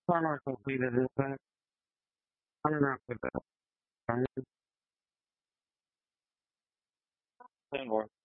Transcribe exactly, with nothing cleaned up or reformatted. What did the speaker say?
Timer completed, is that? I'm not with that. I'm